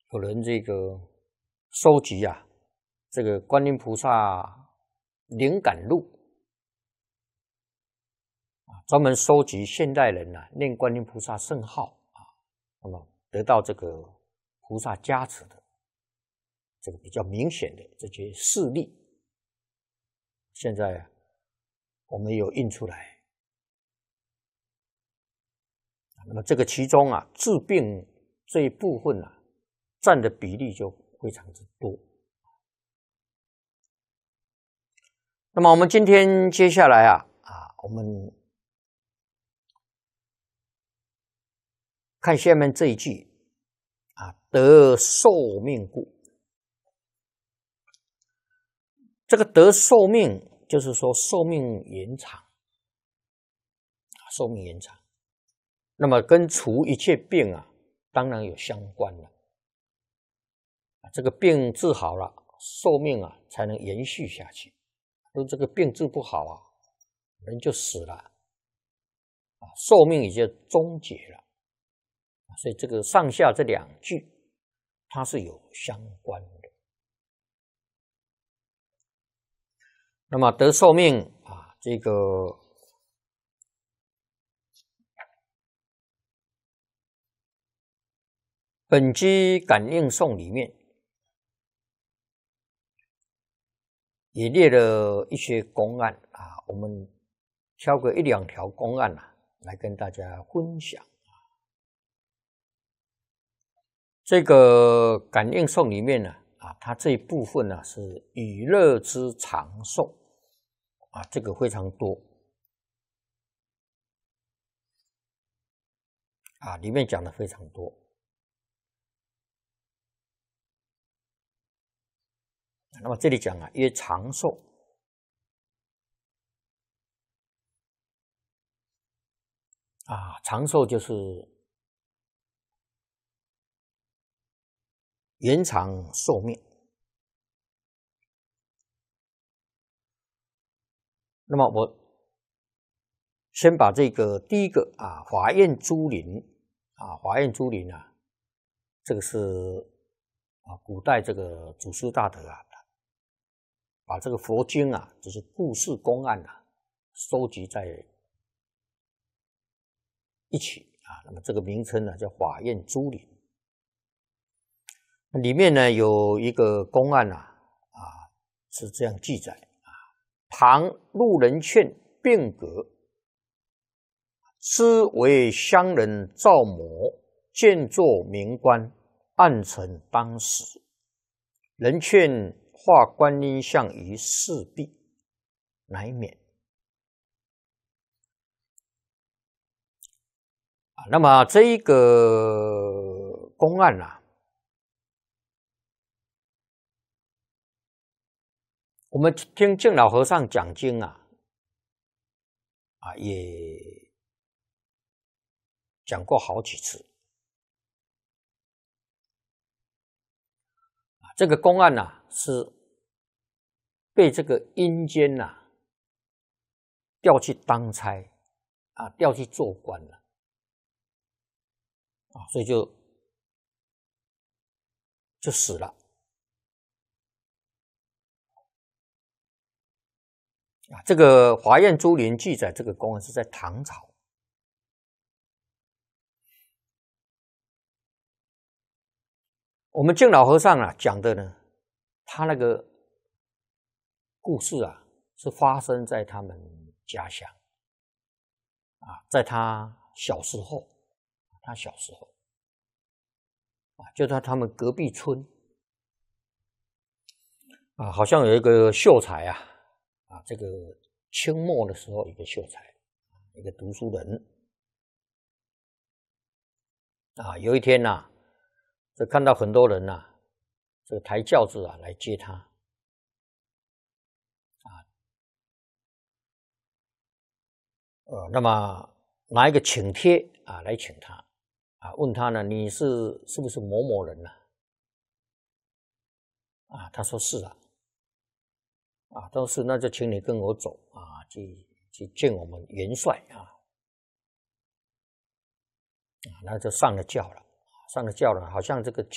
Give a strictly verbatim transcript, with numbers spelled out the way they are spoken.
有人这个收集啊，这个观音菩萨灵感录啊，专门收集现代人啊念观音菩萨圣号啊，那么得到这个菩萨加持的这个比较明显的这些事例，现在我们有印出来。那么这个其中啊，治病这一部分啊，占的比例就非常之多。那么我们今天接下来啊啊，我们看下面这一句啊，得寿命故。这个得寿命就是说寿命延长，寿命延长。那么跟除一切病啊，当然有相关了。这个病治好了，寿命啊才能延续下去。如果这个病治不好啊，人就死了，啊，寿命也就终结了。所以这个上下这两句，它是有相关的。那么得寿命啊，这个本机感应颂里面也列了一些公案啊，我们挑个一两条公案啊，来跟大家分享。这个感应颂里面呢，啊，它这一部分呢是以乐之长寿啊，这个非常多啊，里面讲的非常多。那么这里讲啊，曰长寿啊，长寿就是延长寿命。那么我先把这个第一个啊，华严珠林啊，华严珠林啊，这个是啊，古代这个祖师大德啊，把这个佛经啊，就是故事公案啊，收集在一起啊。那么这个名称呢，叫华严珠林。里面呢有一个公案啊，啊是这样记载啊：旁路人劝变革，师为乡人造模，见作名官，暗成当时。人劝画观音像于四壁，乃免。啊，那么这一个公案啊，我们听净老和尚讲经啊，啊也讲过好几次。啊，这个公案啊是被这个阴间呐、啊、调去当差啊，调去做官了啊，所以就就死了啊。这个华严珠林记载这个公案是在唐朝。我们净老和尚啊讲的呢，他那个故事啊是发生在他们家乡啊，在他小时候，他小时候啊，就在他们隔壁村啊，好像有一个秀才啊，啊，这个清末的时候一个秀才，一个读书人啊，有一天呐、啊，这看到很多人呐、啊，这个抬轿子啊来接他啊，呃，那么拿一个请帖啊来请他啊，问他呢，你是是不是某某人呢、啊？啊，他说是啊。啊，都是，那就请你跟我走啊，去去见我们元帅啊，啊，那就上了轿了，上了轿了，好像这个